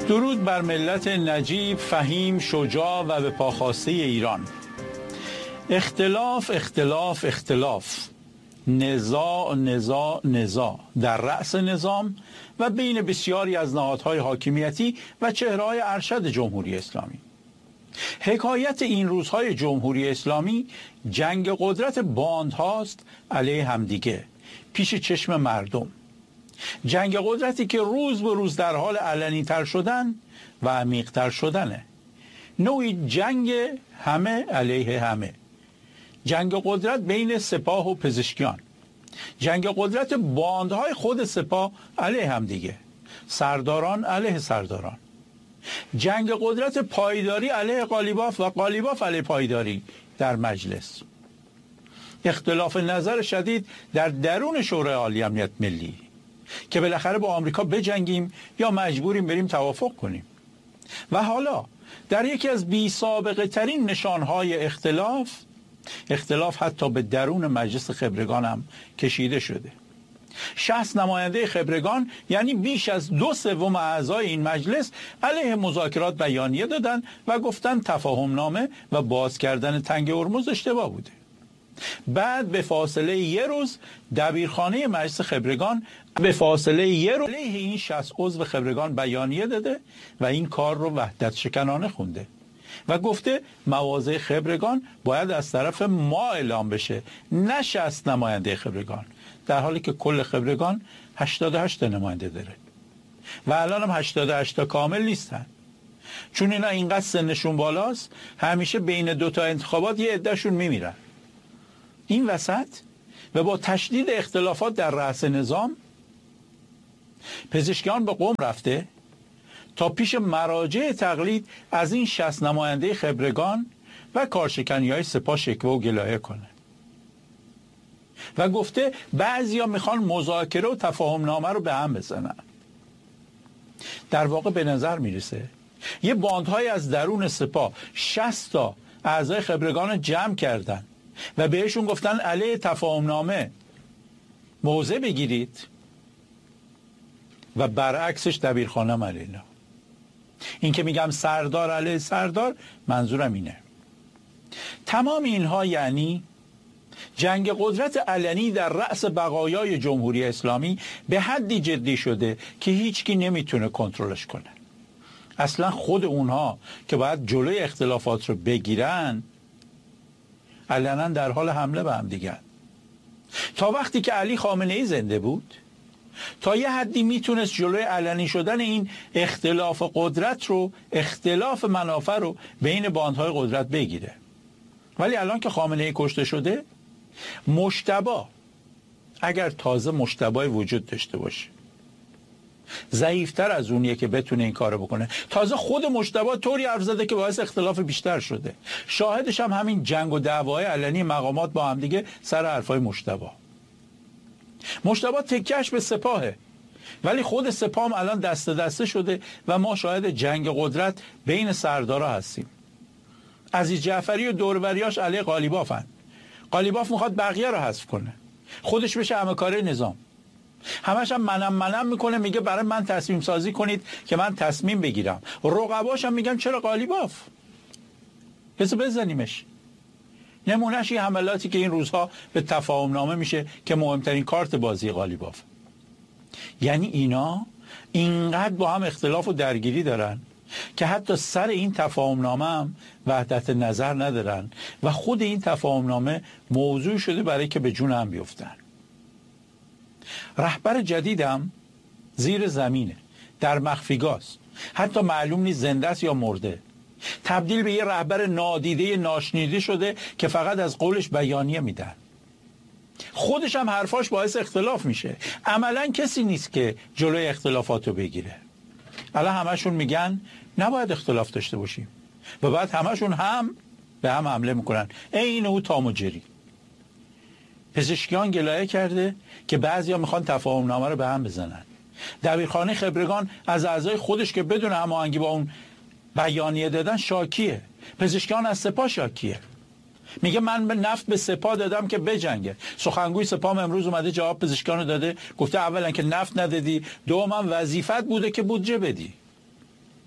درود بر ملت نجیب، فهیم، شجاع و به پاخواسته ایران. اختلاف اختلاف اختلاف، نزاع نزاع نزاع در رأس نظام و بین بسیاری از نهادهای حاکمیتی و چهره‌های ارشد جمهوری اسلامی. حکایت این روزهای جمهوری اسلامی جنگ قدرت باندهاست علیه همدیگه پیش چشم مردم. جنگ قدرتی که روز به روز در حال علنی تر شدن و عمیق تر شدنه. نوعی جنگ همه علیه همه. جنگ قدرت بین سپاه و پزشکیان. جنگ قدرت باندهای خود سپاه علیه همدیگه. سرداران علیه سرداران. جنگ قدرت پایداری علیه قالیباف و قالیباف علیه پایداری در مجلس. اختلاف نظر شدید در درون شورای عالی امنیت ملی که بالاخره با آمریکا بجنگیم یا مجبوریم بریم توافق کنیم. و حالا در یکی از بی سابقه ترین نشانهای اختلاف حتی به درون مجلس خبرگان هم کشیده شده. 60 نماینده خبرگان، یعنی بیش از 2/3 اعضای این مجلس، علیه مذاکرات بیانیه دادن و گفتن تفاهم نامه و باز کردن تنگ هرمز اشتباه بوده. بعد به فاصله یه روز دبیرخانه مجلس خبرگان علیه این 60 عضو خبرگان بیانیه داده و این کار رو وحدت شکنانه خونده و گفته مواضع خبرگان باید از طرف ما اعلام بشه، نه 60 نماینده خبرگان، در حالی که کل خبرگان 88 نماینده داره و الان هم 88 تا کامل نیستن، چون اینا اینقدر سنشون بالاست همیشه بین دوتا انتخابات یه عدهشون میمیرن. این وسط و با تشدید اختلافات در رأس نظام، پزشکیان به قم رفته تا پیش مراجع تقلید از این 60 نماینده خبرگان و کارشکنی‌های سپاه شکوه و گلایه کنه و گفته بعضیا میخوان مذاکره و تفاهم نامه رو به هم بزنن. در واقع به نظر میرسه یه باندهای از درون سپاه 60 تا اعضای خبرگان جمع کردن و بهشون گفتن علیه تفاهم نامه موضع بگیرید و برعکسش دبیرخانه علیه. این که میگم سردار علیه سردار، منظورم اینه. تمام اینها یعنی جنگ قدرت علنی در رأس بقایای جمهوری اسلامی به حدی جدی شده که هیچکی نمیتونه کنترلش کنه. اصلا خود اونها که باید جلوی اختلافات رو بگیرن علنا در حال حمله به هم دیگر. تا وقتی که علی خامنه ای زنده بود تا یه حدی میتونست جلوی علنی شدن این اختلاف قدرت رو، اختلاف منافع رو بین باندهای قدرت بگیره. ولی الان که خامنه ای کشته شده، مجتبی اگر تازه مجتبی وجود داشته باشه ضعیفتر از اونیه که بتونه این کارو بکنه. تازه خود مجتبی طوری حرف زده که باعث اختلاف بیشتر شده. شاهدش هم همین جنگ و دعوای علنی مقامات با هم دیگه سر حرفای مجتبی تکیهش به سپاهه، ولی خود سپاه هم الان دست دسته شده و ما شاهد جنگ قدرت بین سردارا هستیم. عزیز جعفری و دوروریاش علیه قالیبافن. قالیباف میخواد بقیه رو حذف کنه، خودش بشه همکاره نظام. همش هم منم میکنه، میگه برای من تصمیم سازی کنید که من تصمیم بگیرم. رقباش هم میگن چرا قالیباف؟ بزنیمش. نمونهش این حملاتی که این روزها به تفاهم نامه میشه که مهمترین کارت بازی قالیباف. یعنی اینا اینقدر با هم اختلاف و درگیری دارن که حتی سر این تفاهم نامه هم وحدت نظر ندارن و خود این تفاهم نامه موضوع شده برای که به جون هم بیفتن. رهبر جدیدم زیر زمینه، در مخفیگاست، حتی معلوم نیست زنده است یا مرده. تبدیل به یه رهبر نادیده ناشنیده شده که فقط از قولش بیانیه میدن. خودش هم حرفاش باعث اختلاف میشه. عملا کسی نیست که جلوی اختلافاتو بگیره. الان همشون میگن نباید اختلاف داشته باشیم و بعد همشون هم به هم حمله میکنن. عین او تام و جری. پزشکیان گلایه کرده که بعضیا میخوان تفاهم نامه رو به هم بزنن. دبیرخانه خبرگان از اعضای خودش که بدون هماهنگی با اون بیانیه دادن شاکیه. پزشکیان از سپاه شاکیه. میگه من به نفت به سپاه دادم که بجنگه. سخنگوی سپاه امروز اومده جواب پزشکیان رو داده، گفته اولا که نفت ندادی، دوما وظیفت بوده که بودجه بدی.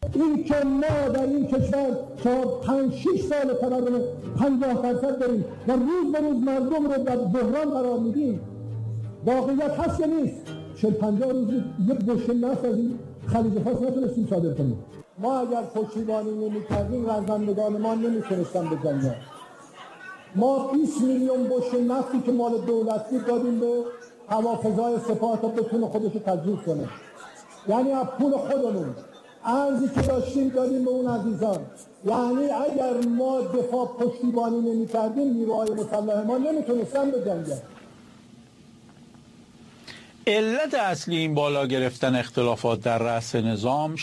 این که ما در این کشور تا 5-6 سال تورم 50% داریم و روز به روز مردم رو در بحران قرار میدیم، واقعیت هست یا نیست؟ 40-50 روز یک بشکه نفت از این خلیج فارس نتونستیم صادر کنیم. ما اگر پشتیبانی نمی‌کردیم رزمندگان ما نمیتونستن بجنگن. ما 20 میلیون بشکه نفتی که مال دولتی دادیم به هوافضای سپاه تا بتونه خودش رو تجهیز کنه، یعنی از پول خودمون ارزی که داشتیم دادیم به اون عزیزان. یعنی اگر ما دفاع پشتیبانی نمی‌کردیم نیروهای مسلح ما نمیتونستن بجنگن. علت اصلی این بالا گرفتن اختلافات در رأس نظام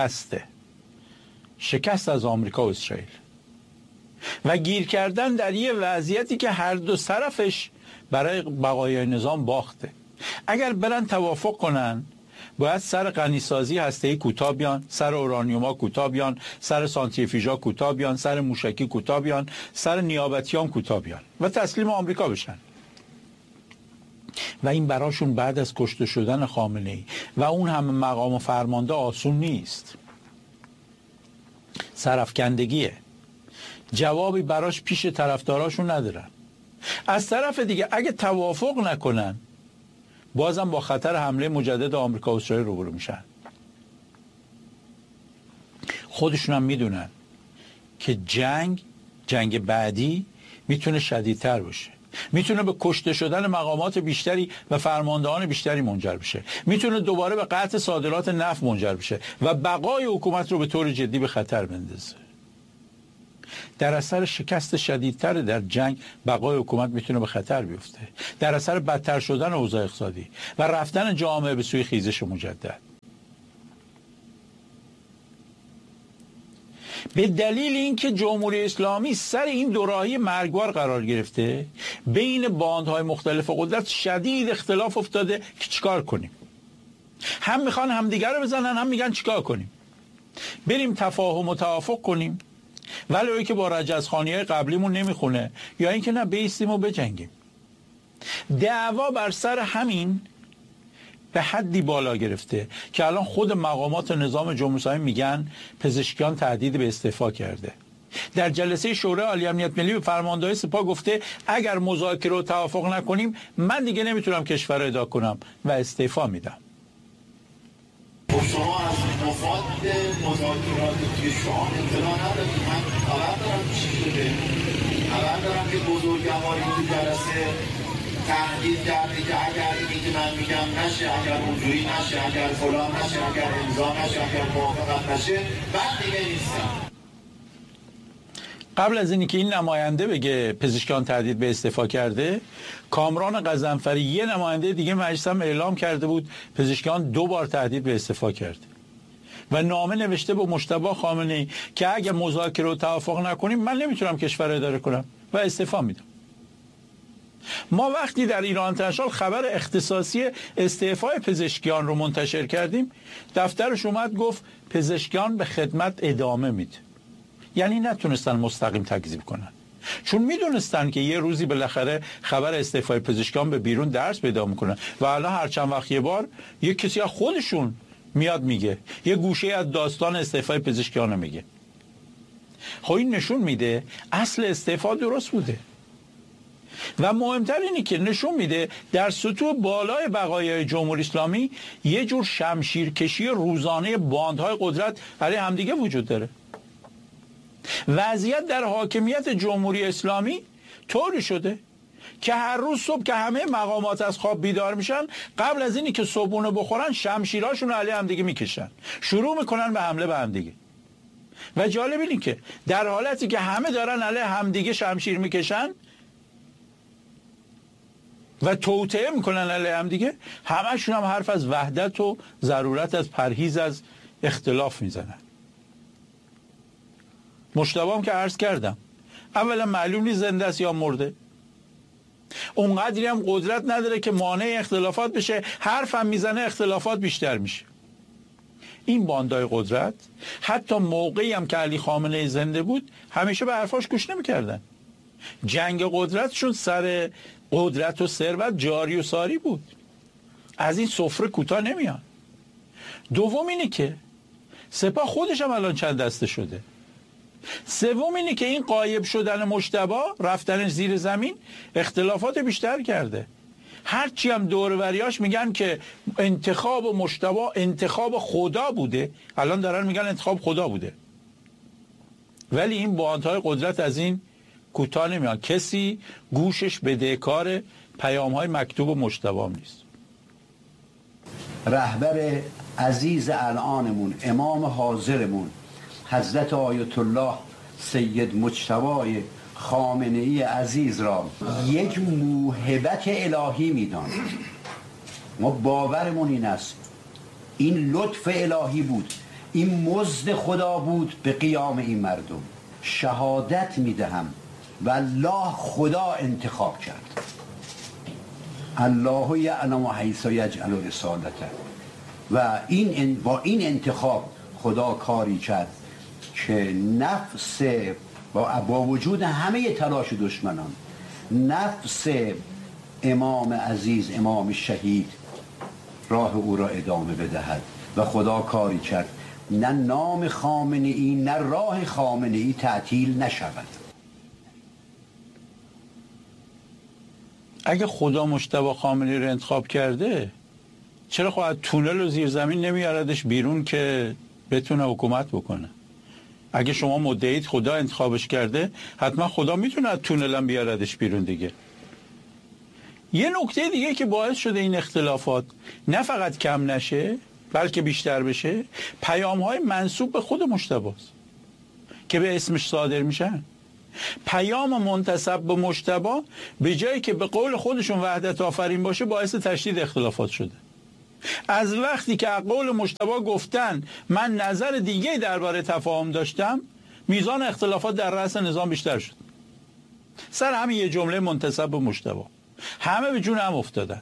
شکست از آمریکا و اسرائیل و گیر کردن در یه وضعیتی که هر دو طرفش برای بقای نظام باخته. اگر برن توافق کنن باید سر غنیسازی هسته‌ای کوتاه بیان، سر اورانیوما کوتاه بیان، سر سانتریفیوژا کوتاه بیان، سر موشکی کوتاه بیان، سر نیابتیان کوتاه بیان و تسلیم آمریکا بشن. و این براشون بعد از کشته شدن خامنه‌ای و اون همه مقام و فرمانده آسون نیست. سرافکندگیه. جوابی براش پیش طرفداراشون ندارن. از طرف دیگه اگه توافق نکنن بازم با خطر حمله مجدد آمریکا و اسرائیل روبرو میشن. خودشون هم میدونن که جنگ بعدی میتونه شدیدتر باشه، میتونه به کشته شدن مقامات بیشتری و فرماندهان بیشتری منجر بشه، میتونه دوباره به قطع صادرات نفت منجر بشه و بقای حکومت رو به طور جدی به خطر بندازه. در اثر شکست شدیدتر در جنگ بقای حکومت میتونه به خطر بیفته، در اثر بدتر شدن اوضاع اقتصادی و رفتن جامعه به سوی خیزش مجدد. به دلیل اینکه جمهوری اسلامی سر این دوراهی مرگبار قرار گرفته، بین باندهای مختلف قدرت شدید اختلاف افتاده که چیکار کنیم. هم میخوان همدیگر رو بزنن، هم میگن چیکار کنیم. بریم تفاهم و توافق کنیم ولی که با رجزخوانی‌های قبلیمون نمیخونه، یا اینکه نه بیستیم و بجنگیم. دعوا بر سر همین به حدی بالا گرفته که الان خود مقامات نظام جمهوری اسلامی میگن پزشکیان تهدید به استعفا کرده. در جلسه شورای عالی امنیت ملی به فرماندهای سپاه گفته اگر مذاکره و توافق نکنیم من دیگه نمیتونم کشور رو اداره کنم و استعفا میدم. شما از مفاد مذاکراتی که شما اطلاع ندارید. من خبر دارم چی شده، خبر دارم که بزرگواری تو جلسه تهدید کرده که اگر اینی که من میگم نشه، اگر اونجوری نشه، اگر فلان نشه، اگر امضا نشه، اگر موافقت نشه بعد دیگه نیستم. قبل از اینی که این نماینده بگه پزشکان تهدید به استعفا کرده، کامران غضنفری یه نماینده دیگه مجلس هم اعلام کرده بود پزشکان 2 بار تهدید به استعفا کرده و نامه نوشته به مجتبی خامنه‌ای که اگر مذاکره و توافق نکنیم من نمیتونم کشور اداره کنم و استعفا میدم. ما وقتی در ایران اینترنشنال خبر اختصاصی استعفای پزشکیان رو منتشر کردیم، دفترش اومد گفت پزشکیان به خدمت ادامه میده. یعنی نتونستن مستقیم تکذیب کنن، چون میدونستن که یه روزی بالاخره خبر استعفای پزشکیان به بیرون درس پیدا میکنن و الان هر چند وقت یه بار یه کسی از خودشون میاد میگه، یه گوشه از داستان استعفای پزشکیان رو میگه. خب این نشون میده اصل استعفا درست بوده و مهمتر اینه که نشون میده در سطوح بالای بقایای جمهوری اسلامی یه جور شمشیرکشی روزانه باندهای قدرت علیه همدیگه وجود داره. وضعیت در حاکمیت جمهوری اسلامی طوری شده که هر روز صبح که همه مقامات از خواب بیدار میشن، قبل از اینی که صبحونه بخورن شمشیراشون علیه همدیگه میکشن، شروع میکنن به حمله به همدیگه. و جالب اینه که در حالتی که همه دارن علیه همدیگه شمشیر میکشن و توطئه میکنن علیه همدیگه، همشون هم حرف از وحدت و ضرورت از پرهیز از اختلاف میزنن. مجتبی هم که عرض کردم اولا معلوم نیست زنده است یا مرده، اونقدری هم قدرت نداره که مانع اختلافات بشه، حرف هم میزنه اختلافات بیشتر میشه. این باندای قدرت حتی موقعی هم که علی خامنه‌ای زنده بود همیشه به حرفاش گوش نمیکردن. جنگ قدرتشون سر قدرت و ثروت جاری و ساری بود، از این سفره کوتاه نمیان. دوم اینه که سپاه خودش هم الان چند دسته شده. سوم اینه که این غایب شدن مجتبی، رفتن زیر زمین، اختلافات بیشتر کرده. هرچی هم دوروریاش میگن که انتخاب مجتبی انتخاب خدا بوده، الان دارن میگن انتخاب خدا بوده، ولی این باندهای قدرت از این کوتاه نمیان. کسی گوشش بدهکار پیام‌های مکتوب مجتبی نیست. رهبر عزیز الانمون، امام حاضرمون، حضرت آیت الله سید مجتبی خامنه‌ای عزیز را یک موهبت الهی میدان. ما باورمون این است این لطف الهی بود، این مزد خدا بود به قیام این مردم. شهادت میدهم و الله خدا انتخاب کرد. الله یعلم حیث یجعل رسالته. و با این انتخاب خدا کاری کرد که نفس با وجود همه تلاش دشمنان، نفس امام عزیز، امام شهید، راه او را ادامه بدهد و خدا کاری کرد نه نام خامنه‌ای نه راه خامنه‌ای تعطیل نشود. اگه خدا مجتبی خامنه‌ای رو انتخاب کرده، چرا خب از تونل و زیرزمین نمیاردش بیرون که بتونه حکومت بکنه؟ اگه شما مدعید خدا انتخابش کرده، حتما خدا میتونه از تونل هم بیاردش بیرون دیگه. یه نکته دیگه که باعث شده این اختلافات نه فقط کم نشه بلکه بیشتر بشه، پیام‌های منسوب به خود مجتبی است که به اسمش صادر میشن. پیام منتسب به مجتبی به جایی که به قول خودشون وحدت آفرین باشه، باعث تشدید اختلافات شده. از وقتی که از قول مجتبی گفتن من نظر دیگه درباره تفاهم داشتم، میزان اختلافات در رأس نظام بیشتر شد. سر همین یه جمله منتسب به مجتبی همه به جون هم افتادن.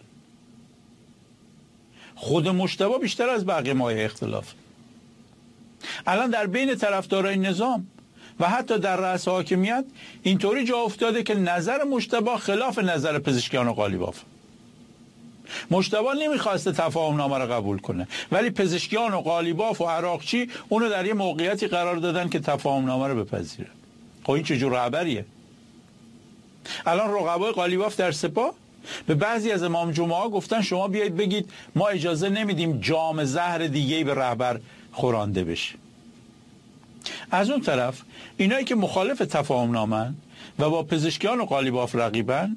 خود مجتبی بیشتر از بقیه مایه اختلاف. الان در بین طرفدارای نظام و حتی در رأس حاکمیت اینطوری جا افتاده که نظر مجتبی خلاف نظر پزشکیان و قالیباف. مجتبی نمیخواسته تفاهم نامه را قبول کنه، ولی پزشکیان و قالیباف و عراقچی اونو در یه موقعیتی قرار دادن که تفاهم نامه رو بپذیره. خب این چه جور رهبریه؟ الان رقبای قالیباف در سپاه به بعضی از امام جمعه ها گفتن شما بیایید بگید ما اجازه نمیدیم جام زهر دیگه‌ای به رهبر خورانده بشه. از اون طرف اینایی که مخالف تفاهم نامن و با پزشکیان و قالیباف رقیبن،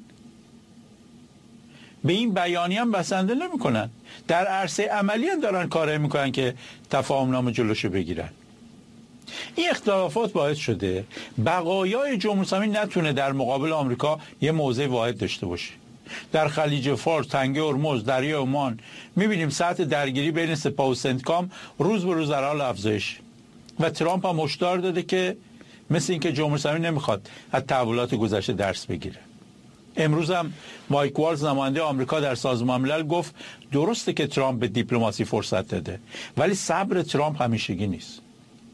به این بیانیه هم بسنده نمی کنن. در عرصه عملی هم دارن کاره میکنن که تفاهم نامه جلوشو بگیرن. این اختلافات باعث شده بقایای جمهوری اسلامی نتونه در مقابل آمریکا یه موضع واحد داشته باشه. در خلیج فارس، تنگه هرمز، دریای عمان میبینیم سطح درگیری بین سپاه و سنتکام روز به روز در حال افزایش و ترامپ هم هشدار داده که مثل اینکه جمهوری اسلامی نمیخواد از تحولات گذشته درس بگیره. امروز هم مایک والز نماینده آمریکا در سازمان ملل گفت درسته که ترامپ به دیپلماسی فرصت داده، ولی صبر ترامپ همیشگی نیست.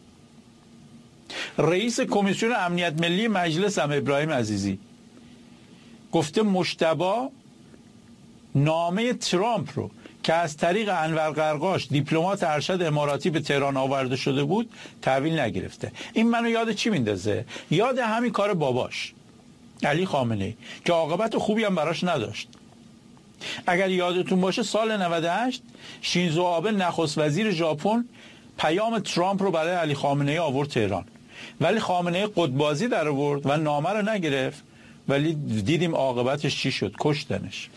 رئیس کمیسیون امنیت ملی مجلس هم ابراهیم عزیزی گفته مجتبی نامه ترامپ رو که از طریق انور قرقاش دیپلمات ارشد اماراتی به تهران آورده شده بود تحویل نگرفته. این منو یاد چی میندازه؟ یاد همین کار باباش علی خامنه‌ای که عاقبت خوبی هم براش نداشت. اگر یادتون باشه سال 98 شینزو آبه نخست وزیر ژاپن پیام ترامپ رو برای علی خامنه‌ای آورد تهران، ولی خامنه‌ای قطبازی در آورد و نامه رو نگرفت، ولی دیدیم عاقبتش چی شد، کشتنش.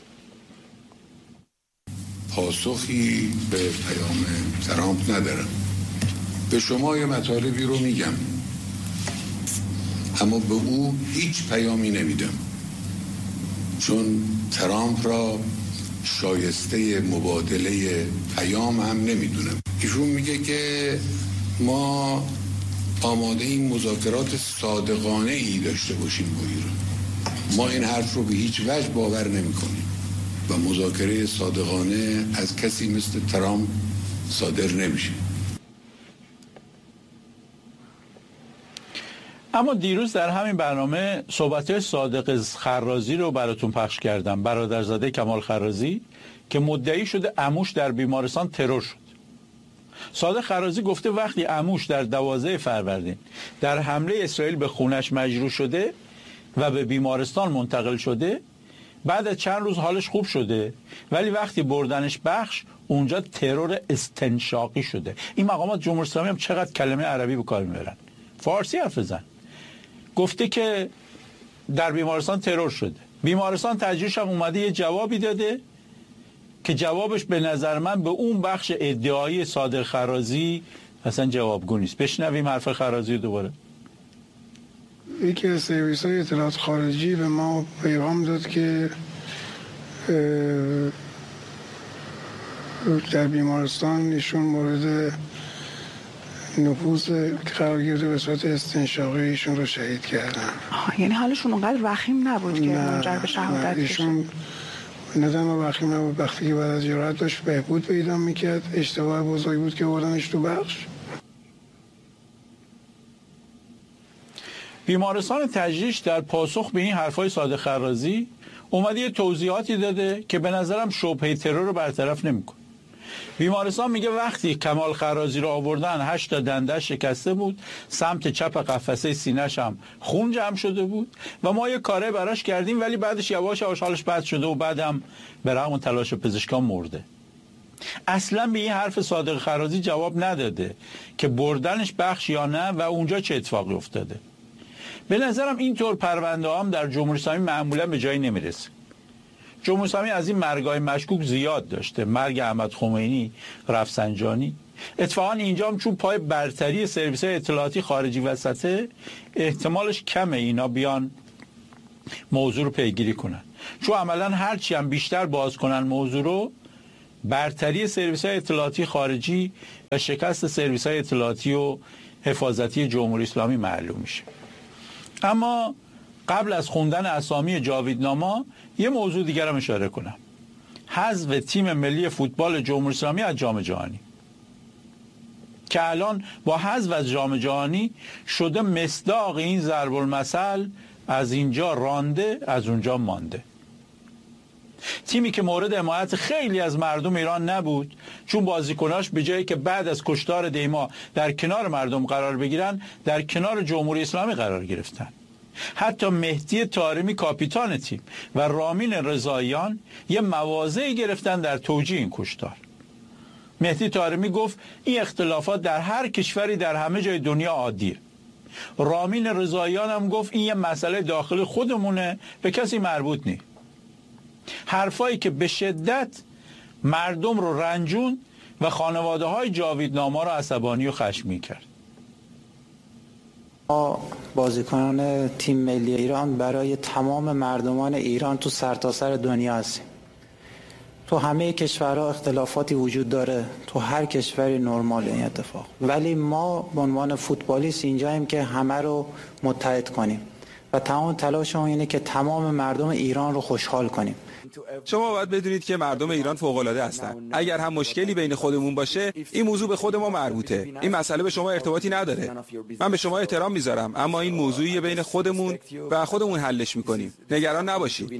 پاسخی به پیام ترامپ ندارم. به شما یه مطالبی رو میگم، اما به او هیچ پیامی نمیدم، چون ترامپ را شایسته مبادله پیام هم نمیدونم. ایشون میگه که ما آماده این مذاکرات صادقانه ای داشته باشیم با ایران. ما این حرف رو به هیچ وجه باور نمی کنیم و مذاکره صادقانه از کسی مثل ترامپ صادر نمیشه. اما دیروز در همین برنامه صحبت‌های صادق خرازی رو براتون پخش کردم، برادرزاده کمال خرازی که مدعی شده عموش در بیمارستان ترور شد. صادق خرازی گفته وقتی عموش در 12 فروردین در حمله اسرائیل به خونش مجروح شده و به بیمارستان منتقل شده، بعد از چند روز حالش خوب شده، ولی وقتی بردنش بخش اونجا ترور استنشاقی شده. این مقامات جمهوری اسلامی هم چقدر کلمه عربی به کار میبرن، فارسی حرف بزن. گفته که در بیمارستان ترور شده، بیمارستان تجریش هم اومده یه جوابی داده که جوابش به نظر من به اون بخش ادعایی صادق خرازی اصلا جوابگو نیست. بشنویم حرف خرازی دوباره. یکی از سرویس‌های اطلاعات خارجی به ما پیغام داد که در بیمارستان ایشون مورد نفوذ قرار گرفته، به صورت استنشاقی ایشون رو شهید کردن. یعنی حالشون اونقدر وخیم نبود که منجر به شهادت بشه؟ ایشون نه تنها وخیم نبود، وقتی که بعد از جراحت داشت بهبود پیدا میکرد. اشتباه بزرگی بود که بردنش تو بخش. بیمارستان تجریش در پاسخ به این حرفای صادق خرازی اومده یه توضیحاتی داده که به نظرم شبهه ترور رو برطرف نمیکنه. بیمارستان میگه وقتی کمال خرازی رو آوردن 8 تا دنده شکسته بود، سمت چپ قفسه سینه‌ش هم خون جمع شده بود و ما یه کاره براش کردیم، ولی بعدش یواش یواش حالش بد شده و بعدم به رغم تلاش پزشکان مرده. اصلا به این حرف صادق خرازی جواب نداده که بردنش بخش یا نه و اونجا چه اتفاقی افتاده. به نظرم اینطور پرونده هم در جمهوری اسلامی معمولا به جایی نمیرسه. جمهوری اسلامی از این مرگای مشکوک زیاد داشته، مرگ احمد خمینی، رفسنجانی. اتفاقا اینجا هم چون پای برتری سرویس‌های اطلاعاتی خارجی وسطه، احتمالش کمه اینا بیان موضوع رو پیگیری کنن، چون عملا هرچی هم بیشتر باز کنن موضوع رو، برتری سرویس‌های اطلاعاتی خارجی و شکست سرویس‌های اطلاعاتی و حفاظتی جمهوری اسلامی معلوم میشه. اما قبل از خوندن اسامی جاویدنامه‌ها یه موضوع دیگر هم اشاره کنم. حذف تیم ملی فوتبال جمهوری اسلامی از جام جهانی که الان با حذف از جام جهانی شده مصداق این ضرب المثل از اینجا رانده از اونجا مانده. تیمی که مورد حمایت خیلی از مردم ایران نبود، چون بازیکناش به جایی که بعد از کشتار دیما در کنار مردم قرار بگیرن، در کنار جمهوری اسلامی قرار گرفتن. حتی مهدی طارمی کاپیتان تیم و رامین رضاییان یه مواضعی گرفتن در توجیه این کشتار. مهدی طارمی گفت این اختلافات در هر کشوری در همه جای دنیا عادیه. رامین رضاییان هم گفت این یه مسئله داخل خودمونه، به کسی مربوط نیست. حرفایی که به شدت مردم رو رنجون و خانواده های جاویدنامه‌ها رو عصبانی و خشمگین کرد. ما بازیکنان تیم ملی ایران برای تمام مردمان ایران تو سرتاسر دنیا هستیم. تو همه کشورها اختلافاتی وجود داره، تو هر کشوری نرمال این اتفاق، ولی ما به عنوان فوتبالیست اینجاییم که همه رو متحد کنیم و تمام تلاشمون اینه که تمام مردم ایران رو خوشحال کنیم. شما باید بدونید که مردم ایران فوق‌العاده هستن. اگر هم مشکلی بین خودمون باشه، این موضوع به خود ما مربوطه. این مسئله به شما ارتباطی نداره. من به شما احترام میذارم، اما این موضوعی بین خودمون و خودمون حلش میکنیم. نگران نباشید.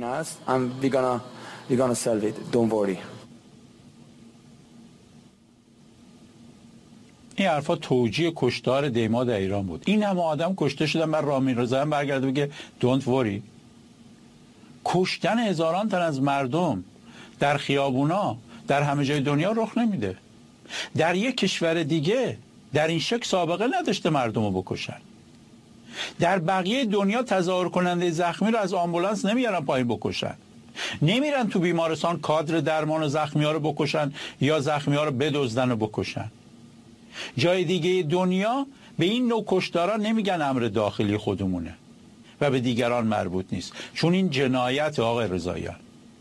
این حرفا توجیه کشتار دیما در ایران بود. این همه آدم کشته شدن، بر رامین رضاییان برگرده بگه دونت وری. کشتن هزاران تن از مردم در خیابونا در همه جای دنیا رخ نمیده. در یک کشور دیگه در این شکل سابقه نداشته مردم رو بکشن. در بقیه دنیا تظاهر کننده زخمی رو از آمبولانس نمیارن پایین بکشن، نمیرن تو بیمارستان کادر درمان زخمی ها رو بکشن یا زخمی ها رو بدزدن و بکشن. جای دیگه دنیا به این نوع کشتارا نمیگن امر داخلی خودمونه و به دیگران مربوط نیست، چون این جنایت آقای رضاییان.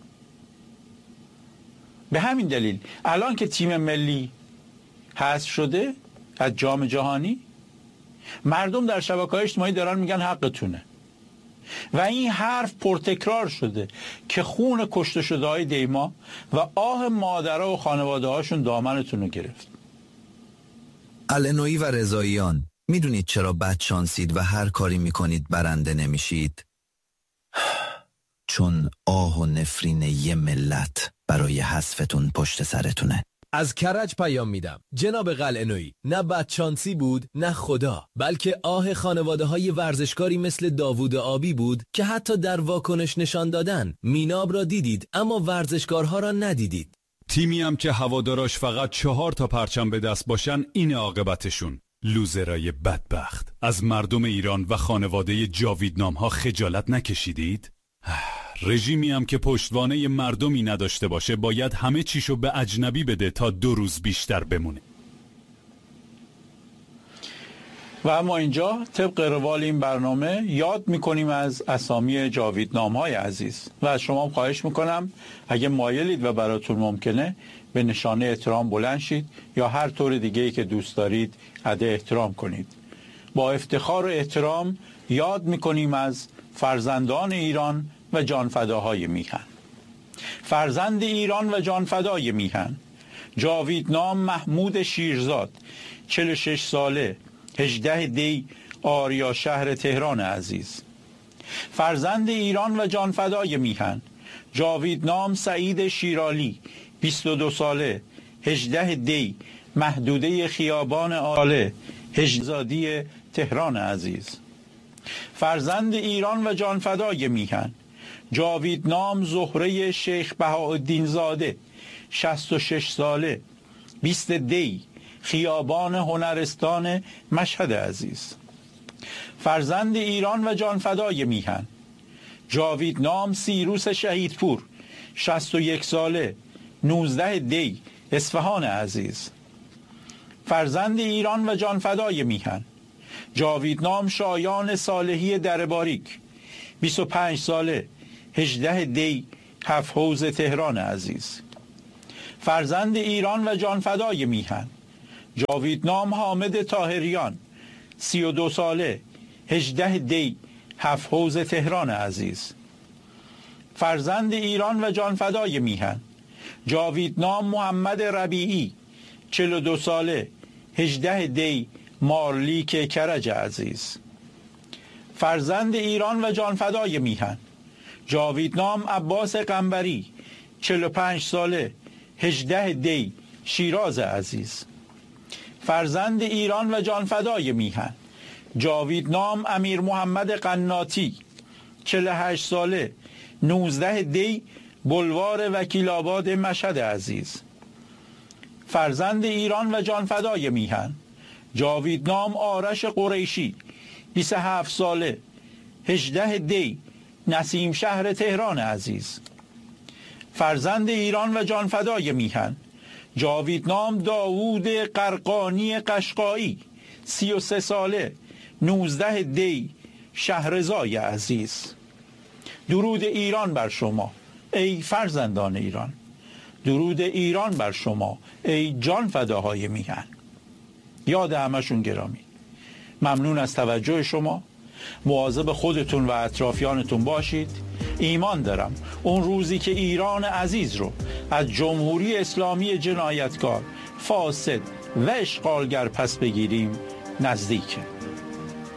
به همین دلیل الان که تیم ملی حذف شده از جام جهانی، مردم در شبکه‌های اجتماعی دارن میگن حقتونه و این حرف پرتکرار شده که خون کشته شده های دیما و آه مادرها و خانواده هاشون دامنتون رو گرفت. علنویی و رضاییان، میدونید چرا بدشانسید و هر کاری میکنید برنده نمیشید؟ چون آه و نفرین یه ملت برای حذفتون پشت سرتونه. از کرج پیام میدم. جناب قلعه‌نویی، نه بدشانسی بود نه خدا، بلکه آه خانواده‌های ورزشکاری مثل داوود آبی بود که حتی در واکنش نشان دادن میناب را دیدید اما ورزشکارها را ندیدید. تیمی هم که هواداراش فقط 4 تا پرچم به دست باشن این عاقبتشون. لوزرای بدبخت. از مردم ایران و خانواده جاویدنام ها خجالت نکشیدید؟ رژیمی هم که پشتوانه مردمی نداشته باشه باید همه چیشو به اجنبی بده تا 2 روز بیشتر بمونه. و اما اینجا طبق روال این برنامه یاد میکنیم از اسامی جاویدنام‌های عزیز و از شما خواهش میکنم اگه مایلید و براتون ممکنه به نشانه احترام بلند شید یا هر طور دیگه‌ای که دوست دارید ادا احترام کنید. با افتخار و احترام یاد میکنیم از فرزندان ایران و جانفداهای میهن. فرزند ایران و جانفدای میهن، جاویدنام محمود شیرزاد، 46 ساله، 18 دی، آریا شهر تهران عزیز. فرزند ایران و جانفدای میهن، جاویدنام سعید شیرالی، 22 ساله، 18 دی، محدوده خیابان آله، هجزادی تهران عزیز. فرزند ایران و جانفدای میهن، جاویدنام زهره شیخ بهاءالدین زاده، 66 ساله، 20 دی، خیابان هنرستان مشهد عزیز. فرزند ایران و جانفدای میهن، جاویدنام سیروس شهیدپور، 61 ساله، 19 دی، اصفهان عزیز. فرزند ایران و جانفدای میهن، جاویدنام شایان صالحی درباریک، 25 ساله، 18 دی، هفت حوض تهران عزیز. فرزند ایران و جانفدای میهن، جاویدنام حامد طاهریان، 32 ساله، 18 دی، هفت حوض تهران عزیز. فرزند ایران و جانفدای میهن، جاویدنام محمد ربیعی، 42 ساله، 18 دی، مارلیک کرج عزیز. فرزند ایران و جانفدای میهن، جاویدنام عباس قنبری، 45 ساله، 18 دی، شیراز عزیز. فرزند ایران و جانفدای میهن، جاویدنام امیر محمد قناتی، 48 ساله، 19 دی، بلوار وکیل آباد مشهد عزیز. فرزند ایران و جانفدای میهن، جاویدنام آرش قریشی، 27 ساله، 18 دی، نسیم شهر تهران عزیز. فرزند ایران و جانفدای میهن، جاویدنام داوود قرقانی قشقایی، 33 ساله، 19 دی، شهرزای عزیز. درود ایران بر شما ای فرزندان ایران، درود ایران بر شما ای جانفداهای میهن. یاد همشون گرامی. ممنون از توجه شما. مواظب خودتون و اطرافیانتون باشید. ایمان دارم اون روزی که ایران عزیز رو از جمهوری اسلامی جنایتکار، فاسد و اشغالگر پس بگیریم نزدیکه.